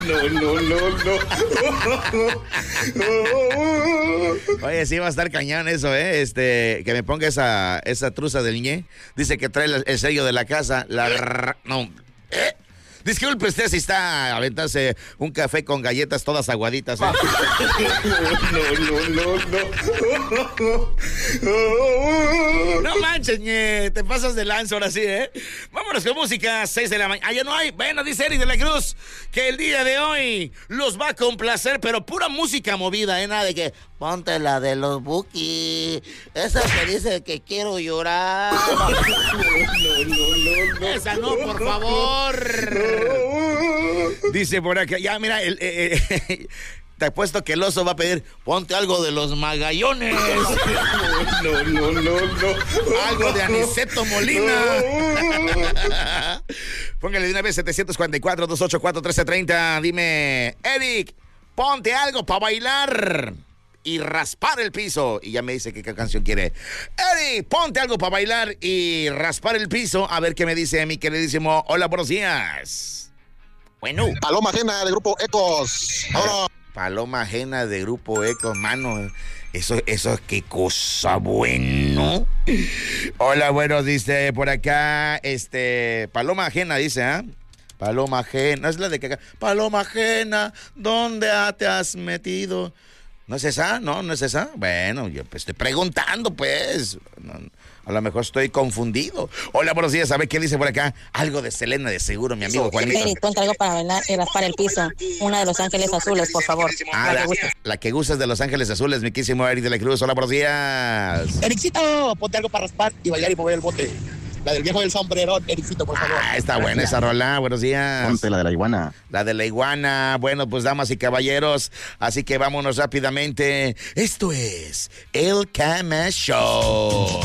Oye, sí va a estar cañón eso, que me ponga esa truza del ñe. Dice que trae el sello de la casa. Disculpe usted si está a aventarse un café con galletas todas aguaditas. No manches, ñe, te pasas de lanza ahora sí, Vámonos con música, 6 de la mañana. Ah, ya no hay. Bueno, dice Eric de la Cruz que el día de hoy los va a complacer, pero pura música movida, nada de que ponte la de los Buki. Esa que dice que quiero llorar. No. Esa no, por favor. Dice por acá, ya mira, te apuesto que el oso va a pedir, ponte algo de los Magallones. No. Algo de Aniceto Molina. Póngale de una vez 744-284-1330. Dime, Eric, ponte algo para bailar y raspar el piso. Y ya me dice qué canción quiere. Eric, ponte algo para bailar y raspar el piso. A ver qué me dice mi queridísimo. Hola, buenos días. Bueno. Paloma Ajena de Grupo Ecos. Ahora. Paloma Ajena de Grupo Ecos, mano. Eso es qué cosa bueno. Hola, bueno, dice por acá, Paloma Ajena dice, Paloma Ajena, es la de que Paloma Ajena, ¿dónde te has metido? ¿No es esa? ¿No es esa? Bueno, yo pues estoy preguntando, pues. A lo mejor estoy confundido. Hola, buenos días. A ver qué dice por acá. Algo de Selena, de seguro, mi amigo Juanito. Eric, ponte algo para bailar y raspar el piso. Una de Los Ángeles Azules, por favor. La que gustas de Los Ángeles Azules, mi quísimo Eric de la Cruz. Hola, buenos días. Ericito, ponte algo para raspar y bailar y mover el bote. La del viejo del sombrero, Ericito, por favor. Está buena esa rola. Buenos días. Ponte la de la iguana. La de la iguana. Bueno, pues damas y caballeros, así que vámonos rápidamente. Esto es El Cama Show.